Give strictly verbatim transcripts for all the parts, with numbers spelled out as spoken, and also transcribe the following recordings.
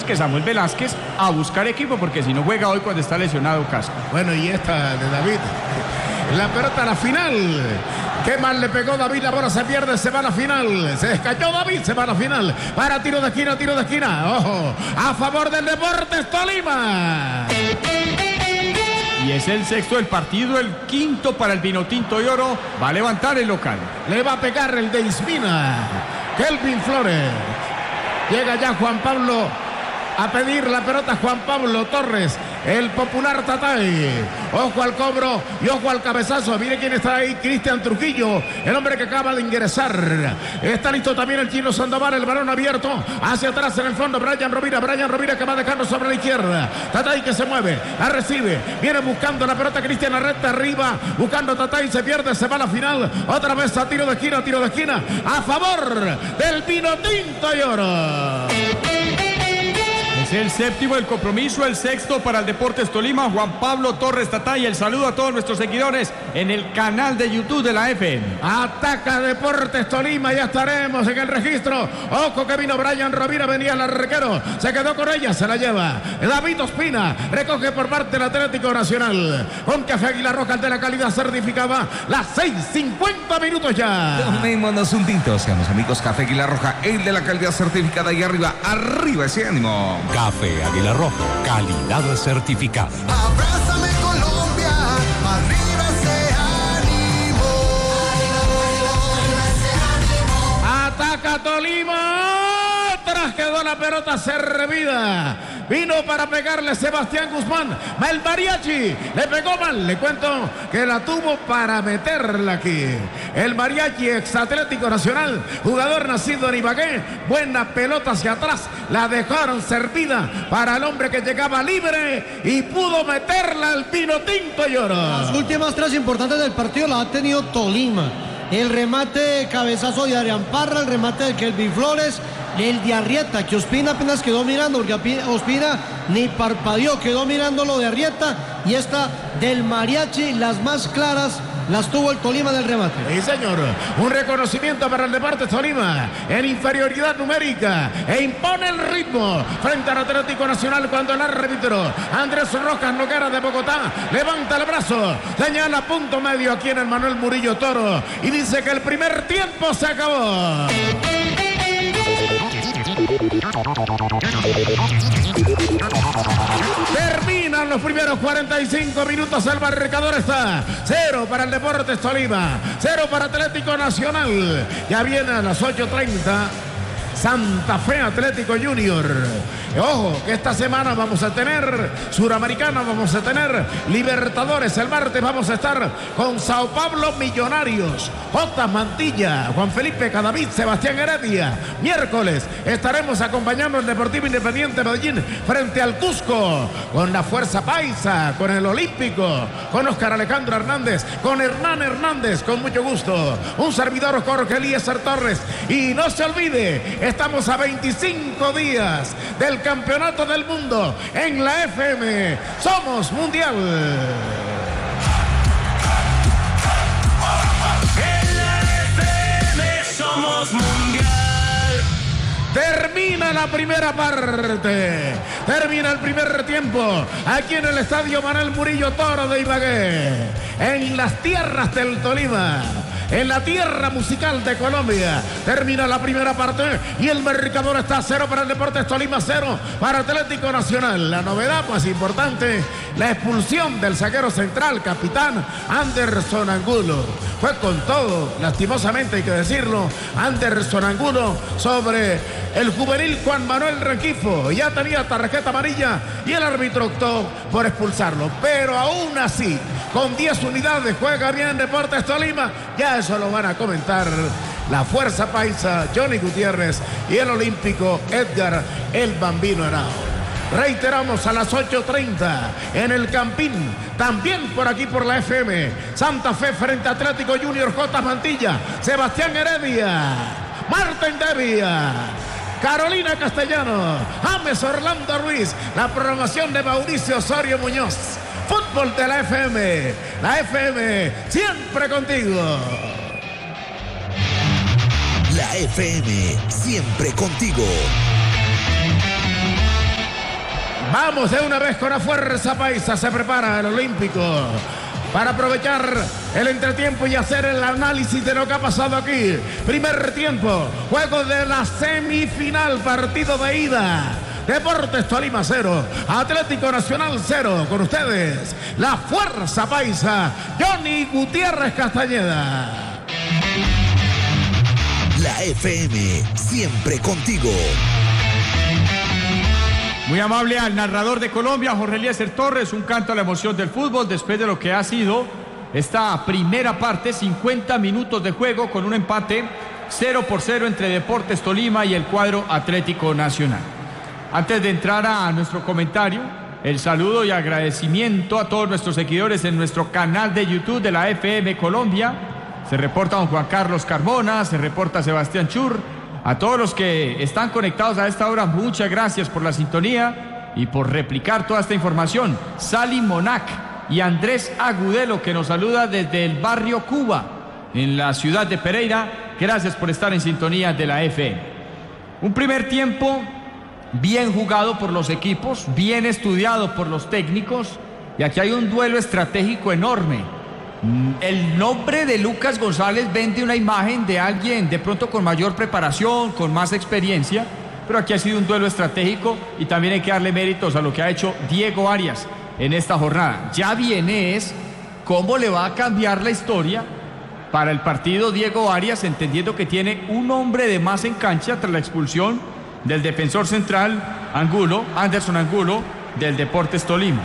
que Samuel Velázquez a buscar equipo, porque si no juega hoy cuando está lesionado Casco. Bueno, y esta de David. La pelota a la final. Qué mal le pegó David, la bola se pierde, se va a la final. Se descayó David, se va a la final. Para tiro de esquina, tiro de esquina. Ojo, a favor del Deportes Tolima. Y es el sexto del partido, el quinto para el Vinotinto y Oro. Va a levantar el local. Le va a pegar el de Ismina. Kelvin Flores. Llega ya Juan Pablo a pedir la pelota. Juan Pablo Torres, el popular Tatay. Ojo al cobro y ojo al cabezazo. Mire quién está ahí, Cristian Trujillo, el hombre que acaba de ingresar. Está listo también el chino Sandoval, el balón abierto hacia atrás en el fondo. Brian Rovira, Brian Rovira que va dejando sobre la izquierda. Tatay que se mueve, la recibe, viene buscando la pelota Cristian, la recta arriba, buscando Tatay, se pierde, se va a la final. Otra vez a tiro de esquina, tiro de esquina, a favor del Vinotinto y Oro. Es el séptimo del compromiso, el sexto para el Deportes Tolima. Juan Pablo Torres Tatay, el saludo a todos nuestros seguidores en el canal de YouTube de la F M. Ataca Deportes Tolima, ya estaremos en el registro. Ojo que vino Brian Rovira, venía el arquero, se quedó con ella, se la lleva David Ospina, recoge por parte del Atlético Nacional. Con Café Águila Roja, el de la calidad certificada, las seis cincuenta minutos ya. Tomémonos un tinto, seamos amigos. Café Águila Roja, el de la calidad certificada, y arriba, arriba ese ánimo. Café Águila Roja, calidad certificada. Abrázame Colombia, arriba ese ánimo. Ataca Tolima, atrás quedó la pelota servida. Vino para pegarle Sebastián Guzmán. El mariachi le pegó mal. Le cuento que la tuvo para meterla aquí. El mariachi, ex Atlético Nacional, jugador nacido en Ibagué. Buena pelota hacia atrás. La dejaron servida para el hombre que llegaba libre y pudo meterla al Vinotinto y Oro. Las últimas tres importantes del partido las ha tenido Tolima. El remate cabezazo de Adrián Parra, el remate de Kelvin Flores, el de Arrieta, que Ospina apenas quedó mirando, porque Ospina ni parpadeó, quedó mirando lo de Arrieta, y esta del mariachi, las más claras las tuvo el Tolima del remate. Sí, señor, un reconocimiento para el Deportes Tolima en inferioridad numérica e impone el ritmo frente al Atlético Nacional cuando el árbitro Andrés Rojas Noguera de Bogotá levanta el brazo, señala punto medio aquí en el Manuel Murillo Toro y dice que el primer tiempo se acabó. Terminan los primeros cuarenta y cinco minutos. El marcador está cero para el Deportes Tolima, cero para Atlético Nacional. Ya viene a las ocho treinta Santa Fe Atlético Junior. Ojo que esta semana vamos a tener Suramericana, vamos a tener Libertadores. El martes vamos a estar con Sao Paulo Millonarios, J. Mantilla, Juan Felipe Cadavid, Sebastián Heredia. Miércoles estaremos acompañando al Deportivo Independiente Medellín frente al Cusco, con la Fuerza Paisa, con el Olímpico, con Oscar Alejandro Hernández, con Hernán Hernández, con mucho gusto. Un servidor, Jorge Eliezer Torres. Y no se olvide, estamos a veinticinco días del Campeonato del Mundo en la F M. Somos Mundial. En la F M somos Mundial. Termina la primera parte. Termina el primer tiempo aquí en el Estadio Manuel Murillo Toro de Ibagué, en las tierras del Tolima, en la tierra musical de Colombia. Termina la primera parte y el marcador está cero para el Deportes Tolima, cero para Atlético Nacional. La novedad más importante, la expulsión del zaguero central, capitán Anderson Angulo. Fue con todo, lastimosamente hay que decirlo, Anderson Angulo sobre el juvenil Juan Manuel Rengifo. Ya tenía tarjeta amarilla y el árbitro optó por expulsarlo. Pero aún así, con diez unidades juega bien Deportes Tolima. Ya eso lo van a comentar la Fuerza Paisa, Johnny Gutiérrez, y el olímpico Edgar el Bambino Henao. Reiteramos, a las ocho treinta en el Campín, también por aquí por la F M. Santa Fe frente a Atlético Junior, J. Mantilla, Sebastián Heredia, Martín Devia, Carolina Castellano, James Orlando Ruiz, la programación de Mauricio Osorio Muñoz. Fútbol de la F M, la F M siempre contigo. La F M siempre contigo. Vamos de una vez con la fuerza paisa. Se prepara el Olímpico para aprovechar el entretiempo y hacer el análisis de lo que ha pasado aquí. Primer tiempo, juego de la semifinal, partido de ida. Deportes Tolima cero, Atlético Nacional cero. Con ustedes, la fuerza paisa, Johnny Gutiérrez Castañeda. La F M, siempre contigo. Muy amable al narrador de Colombia, Jorge Eliezer Torres, un canto a la emoción del fútbol después de lo que ha sido esta primera parte, cincuenta minutos de juego con un empate cero por cero entre Deportes Tolima y el cuadro Atlético Nacional. Antes de entrar a nuestro comentario, el saludo y agradecimiento a todos nuestros seguidores en nuestro canal de YouTube de la F M Colombia. Se reporta don Juan Carlos Carmona, se reporta Sebastián Chur. A todos los que están conectados a esta hora, muchas gracias por la sintonía y por replicar toda esta información. Sally Monac y Andrés Agudelo, que nos saluda desde el barrio Cuba, en la ciudad de Pereira. Gracias por estar en sintonía de la F M. Un primer tiempo bien jugado por los equipos, bien estudiado por los técnicos, y aquí hay un duelo estratégico enorme. El nombre de Lucas González vende una imagen de alguien de pronto con mayor preparación, con más experiencia, pero aquí ha sido un duelo estratégico y también hay que darle méritos a lo que ha hecho Diego Arias en esta jornada. Ya viene es cómo le va a cambiar la historia para el partido Diego Arias, entendiendo que tiene un hombre de más en cancha tras la expulsión del defensor central Angulo, Anderson Angulo, del Deportes Tolima.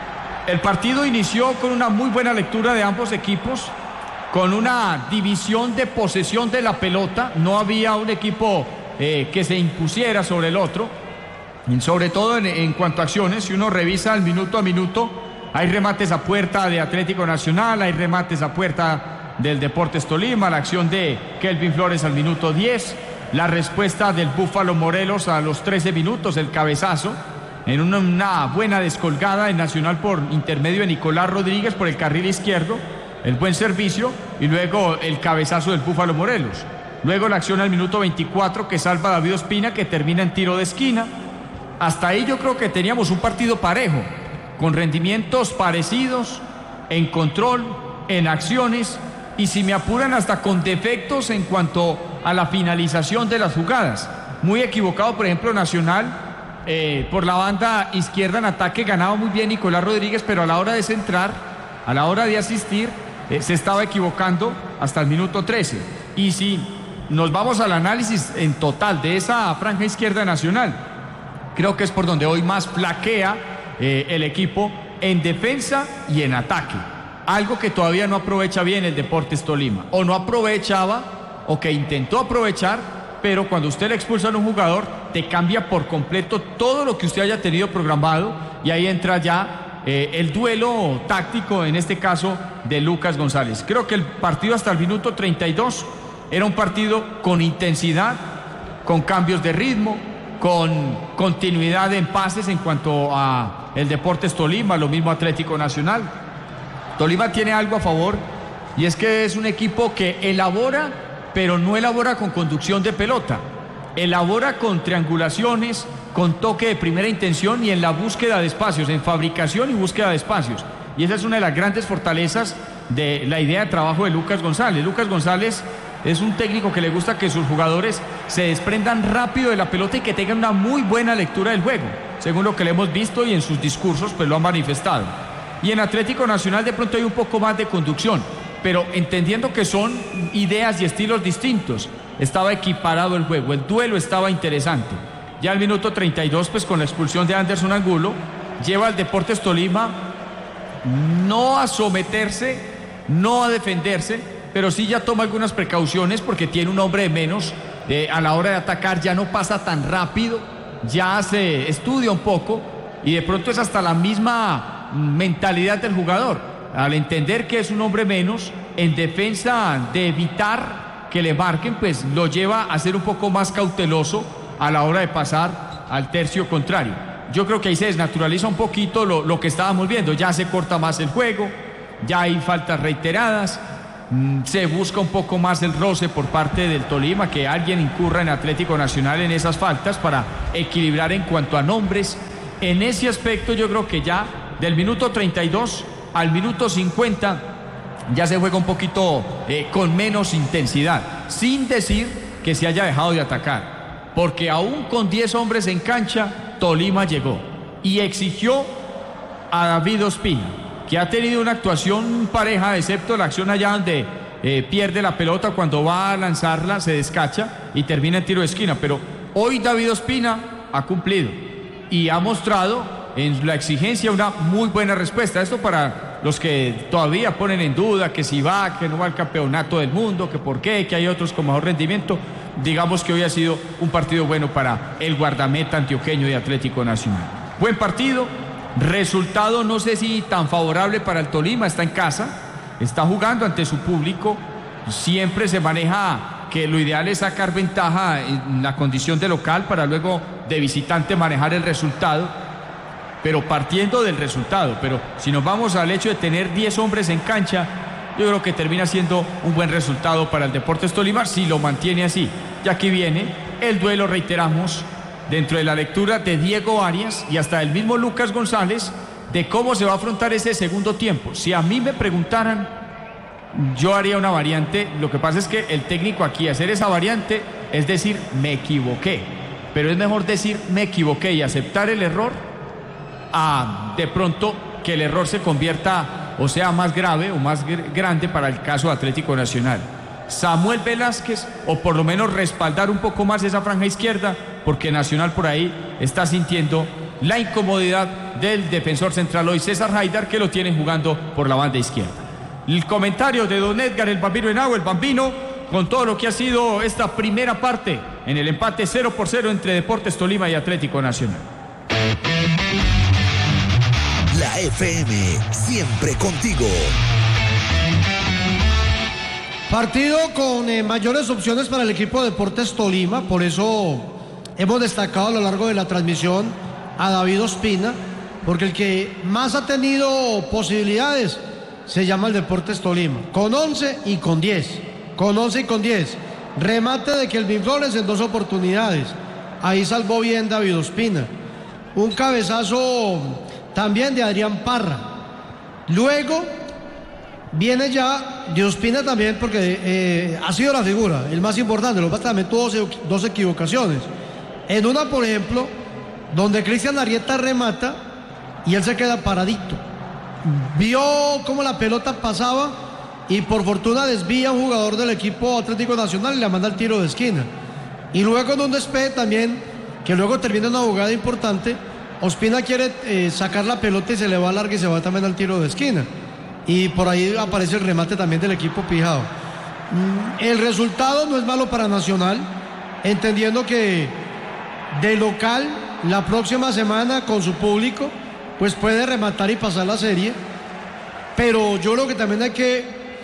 El partido inició con una muy buena lectura de ambos equipos, con una división de posesión de la pelota. No había un equipo eh, que se impusiera sobre el otro, sobre todo en, en cuanto a acciones. Si uno revisa el minuto a minuto, hay remates a puerta de Atlético Nacional, hay remates a puerta del Deportes Tolima, la acción de Kelvin Flores al minuto diez, la respuesta del Búfalo Morelos a los trece minutos, el cabezazo en una, una buena descolgada en Nacional por intermedio de Nicolás Rodríguez por el carril izquierdo, el buen servicio y luego el cabezazo del Búfalo Morelos. Luego la acción al minuto veinticuatro que salva a David Ospina, que termina en tiro de esquina. Hasta ahí yo creo que teníamos un partido parejo, con rendimientos parecidos, en control, en acciones y, si me apuran, hasta con defectos en cuanto a la finalización de las jugadas. Muy equivocado, por ejemplo, Nacional. Eh, por la banda izquierda en ataque ganaba muy bien Nicolás Rodríguez, pero a la hora de centrar, a la hora de asistir, eh, se estaba equivocando hasta el minuto trece. Y si nos vamos al análisis en total de esa franja izquierda Nacional, creo que es por donde hoy más flaquea eh, el equipo en defensa y en ataque. Algo que todavía no aprovecha bien el Deportes Tolima, o no aprovechaba, o que intentó aprovechar, pero cuando usted le expulsa a un jugador, te cambia por completo todo lo que usted haya tenido programado, y ahí entra ya eh, el duelo táctico, en este caso de Lucas González. Creo que el partido hasta el minuto treinta y dos era un partido con intensidad, con cambios de ritmo, con continuidad en pases en cuanto a el Deportes Tolima, lo mismo Atlético Nacional. Tolima tiene algo a favor, y es que es un equipo que elabora, pero no elabora con conducción de pelota, elabora con triangulaciones, con toque de primera intención y en la búsqueda de espacios, en fabricación y búsqueda de espacios. Y esa es una de las grandes fortalezas de la idea de trabajo de Lucas González. Lucas González es un técnico que le gusta que sus jugadores se desprendan rápido de la pelota y que tengan una muy buena lectura del juego, según lo que le hemos visto y en sus discursos pues lo han manifestado. Y en Atlético Nacional de pronto hay un poco más de conducción, pero entendiendo que son ideas y estilos distintos, estaba equiparado el juego, el duelo estaba interesante. Ya al minuto treinta y dos, pues con la expulsión de Anderson Angulo, lleva al Deportes Tolima no a someterse, no a defenderse, pero sí ya toma algunas precauciones porque tiene un hombre de menos. Eh, a la hora de atacar ya no pasa tan rápido, ya se estudia un poco y de pronto es hasta la misma mentalidad del jugador. Al entender que es un hombre menos, en defensa de evitar que le marquen, pues lo lleva a ser un poco más cauteloso a la hora de pasar al tercio contrario. Yo creo que ahí se desnaturaliza un poquito lo, lo que estábamos viendo, ya se corta más el juego, ya hay faltas reiteradas, mmm, se busca un poco más el roce por parte del Tolima, que alguien incurra en Atlético Nacional en esas faltas para equilibrar en cuanto a nombres en ese aspecto yo creo que ya del minuto treinta y dos al minuto cincuenta ya se juega un poquito eh, con menos intensidad, sin decir que se haya dejado de atacar, porque aún con diez hombres en cancha, Tolima llegó y exigió a David Ospina, que ha tenido una actuación pareja, excepto la acción allá donde eh, pierde la pelota cuando va a lanzarla, se descacha y termina en tiro de esquina, pero hoy David Ospina ha cumplido y ha mostrado en la exigencia una muy buena respuesta. Esto para los que todavía ponen en duda que si va, que no va al campeonato del mundo, que por qué, que hay otros con mejor rendimiento. Digamos que hoy ha sido un partido bueno para el guardameta antioqueño de Atlético Nacional. Buen partido, resultado no sé si tan favorable para el Tolima, está en casa, está jugando ante su público, siempre se maneja que lo ideal es sacar ventaja en la condición de local para luego de visitante manejar el resultado, pero partiendo del resultado, pero si nos vamos al hecho de tener diez hombres en cancha, yo creo que termina siendo un buen resultado para el Deportes Tolima si lo mantiene así. Ya que viene el duelo, reiteramos, dentro de la lectura de Diego Arias y hasta el mismo Lucas González, de cómo se va a afrontar ese segundo tiempo. Si a mí me preguntaran, yo haría una variante. Lo que pasa es que el técnico aquí, hacer esa variante, es decir, me equivoqué. Pero es mejor decir, me equivoqué y aceptar el error, a de pronto que el error se convierta o sea más grave o más gr- grande para el caso de Atlético Nacional. Samuel Velázquez, o por lo menos respaldar un poco más esa franja izquierda, porque Nacional por ahí está sintiendo la incomodidad del defensor central hoy, César Haidar, que lo tiene jugando por la banda izquierda. El comentario de don Edgar el Bambino Henao, el Bambino, con todo lo que ha sido esta primera parte en el empate cero por cero entre Deportes Tolima y Atlético Nacional. La F M, siempre contigo. Partido con eh, mayores opciones para el equipo de Deportes Tolima, por eso hemos destacado a lo largo de la transmisión a David Ospina, porque el que más ha tenido posibilidades se llama el Deportes Tolima, con once y con diez, con once y con diez. Remate de Kelvin Flores en dos oportunidades, ahí salvó bien David Ospina. Un cabezazo también de Adrián Parra. Luego viene ya de Ospina también, porque eh, ha sido la figura, el más importante. Lo que pasa también tuvo dos, dos equivocaciones. En una, por ejemplo, donde Cristian Arrieta remata y él se queda paradito. Vio cómo la pelota pasaba y por fortuna desvía a un jugador del equipo Atlético Nacional y le manda el tiro de esquina. Y luego en un despeje también, que luego termina una jugada importante, Ospina quiere eh, sacar la pelota y se le va larga y se va también al tiro de esquina. Y por ahí aparece el remate también del equipo Pijao. Mm, el resultado no es malo para Nacional, entendiendo que de local la próxima semana con su público pues puede rematar y pasar la serie, pero yo creo que también hay que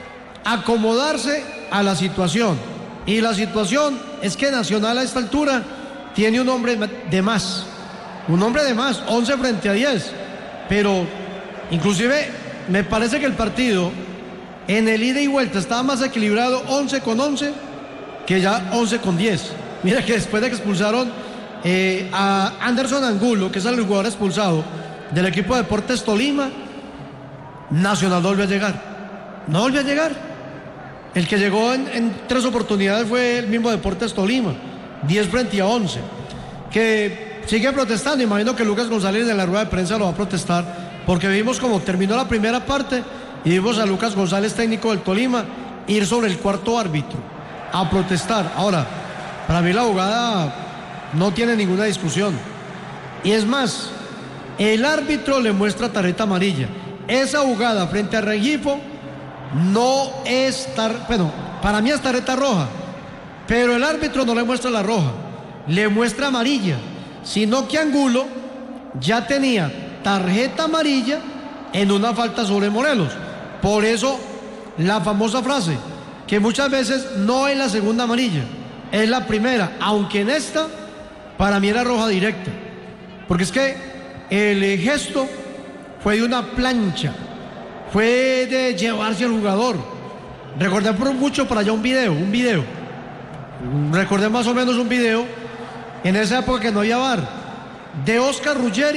acomodarse a la situación, y la situación es que Nacional a esta altura tiene un hombre de más, un hombre de más, once frente a diez, pero inclusive me parece que el partido en el ida y vuelta estaba más equilibrado once con once que ya once con diez. Mira que después de que expulsaron eh, a Anderson Angulo, que es el jugador expulsado del equipo de Deportes Tolima, Nacional no volvió a llegar, no volvió a llegar. El que llegó en, en tres oportunidades fue el mismo Deportes Tolima, diez frente a once, que sigue protestando. Imagino que Lucas González en la rueda de prensa lo va a protestar, porque vimos como terminó la primera parte y vimos a Lucas González, técnico del Tolima, ir sobre el cuarto árbitro a protestar. Ahora, para mí la jugada no tiene ninguna discusión, y es más, el árbitro le muestra tarjeta amarilla. Esa jugada frente a Rengifo no es tar... bueno, para mí es tarjeta roja, pero el árbitro no le muestra la roja, le muestra amarilla, sino que Angulo ya tenía tarjeta amarilla en una falta sobre Morelos. Por eso la famosa frase, que muchas veces no es la segunda amarilla, es la primera, aunque en esta para mí era roja directa, porque es que el gesto fue de una plancha, fue de llevarse al jugador. Recordé por mucho para allá un video, un video, recordé más o menos un video en esa época que no había V A R, de Oscar Ruggeri